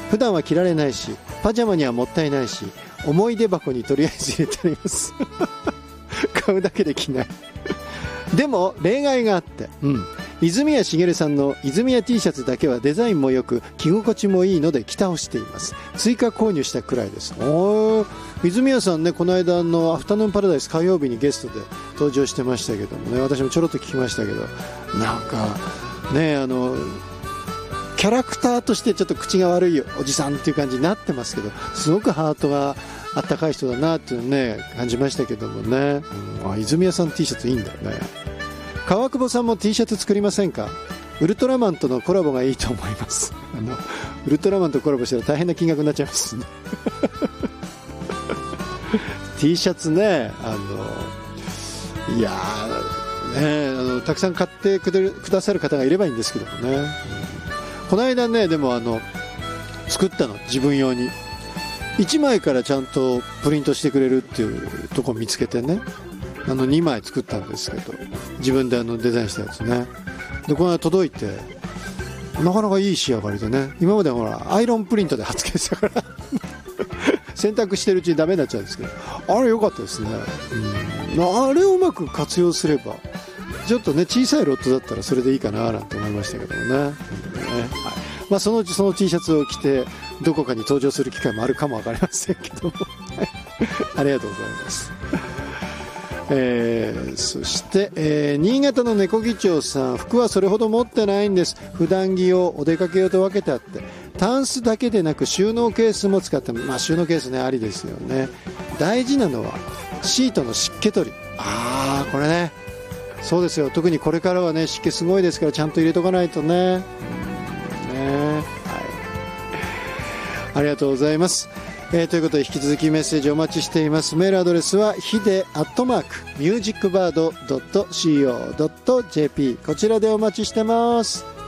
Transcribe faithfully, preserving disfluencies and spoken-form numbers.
普段は着られないしパジャマにはもったいないし、思い出箱にとりあえず入れてあります買うだけで着ないでも例外があって、うん、泉谷しげるさんの泉谷 T シャツだけはデザインも良く着心地もいいので着倒しています。追加購入したくらいです。おー、泉谷さんね、この間のアフタヌーンパラダイス火曜日にゲストで登場してましたけどもね、私もちょろっと聞きましたけど、なんかね、あのキャラクターとしてちょっと口が悪いおじさんっていう感じになってますけど、すごくハートがあったかい人だなっていうのね感じましたけどもね、うん、あ、泉谷さん T シャツいいんだよね。川久保さんも T シャツ作りませんか？ウルトラマンとのコラボがいいと思います。あのウルトラマンとコラボしたら大変な金額になっちゃいますねT シャツね、あのいやー、ね、あのたくさん買ってくれるくださる方がいればいいんですけどもね、うん、この間ね、でもあの作ったの、自分用にいちまいからちゃんとプリントしてくれるっていうとこ見つけてね、あのにまい作ったんですけど、自分であのデザインしたやつね。でこの間届いてなかなかいい仕上がりでね、今まではほらアイロンプリントで発見したから洗濯してるうちにダメになっちゃうんですけど、あれ良かったですね、うん、あれをうまく活用すればちょっとね小さいロットだったらそれでいいかななんて思いましたけどもね、うんね、はい、まあ、そのうちその T シャツを着てどこかに登場する機会もあるかもわかりませんけどもありがとうございます。えー、そして、えー、新潟の猫議長さん、服はそれほど持ってないんです。普段着をお出かけ用と分けてあって、タンスだけでなく収納ケースも使って、まあ収納ケースね、ありですよね。大事なのはシートの湿気取り。あー、これね、そうですよ。特にこれからはね、湿気すごいですからちゃんと入れとかないとね、うん、ね、はい、ありがとうございます。えー、ということで引き続きメッセージお待ちしています。メールアドレスはヒデアットマークミュージックバードドットシーオードットジェーピー、 こちらでお待ちしてます。